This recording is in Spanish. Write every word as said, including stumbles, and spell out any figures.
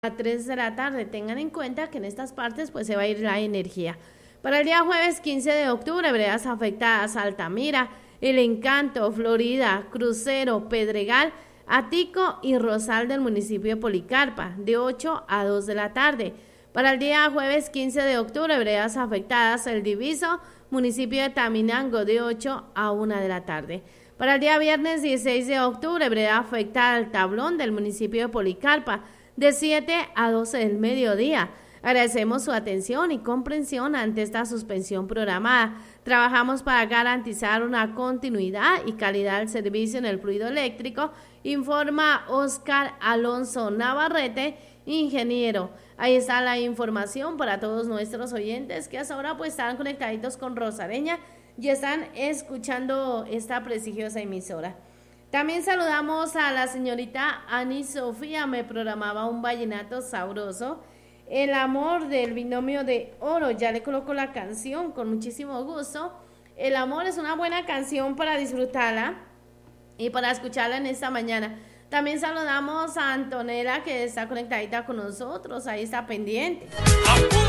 a tres de la tarde. Tengan en cuenta que en estas partes pues se va a ir la energía. Para el día jueves quince de octubre, veredas afectadas: Altamira, El Encanto, Florida, Crucero, Pedregal, Atico y Rosal del municipio de Policarpa, de ocho a dos de la tarde. Para el día jueves quince de octubre, veredas afectadas: El Diviso, municipio de Taminango, de ocho a una de la tarde. Para el día viernes dieciséis de octubre, vereda afectada: El Tablón del municipio de Policarpa, de siete a doce del mediodía. Agradecemos su atención y comprensión ante esta suspensión programada. Trabajamos para garantizar una continuidad y calidad del servicio en el fluido eléctrico, informa Oscar Alonso Navarrete, ingeniero. Ahí está la información para todos nuestros oyentes que hasta ahora pues están conectaditos con Rosareña y están escuchando esta prestigiosa emisora. También saludamos a la señorita Ani Sofía, me programaba un vallenato sabroso, El amor del binomio de oro. Ya le coloco la canción con muchísimo gusto. El amor es una buena canción para disfrutarla y para escucharla en esta mañana. También saludamos a Antonella, que está conectadita con nosotros, ahí está pendiente.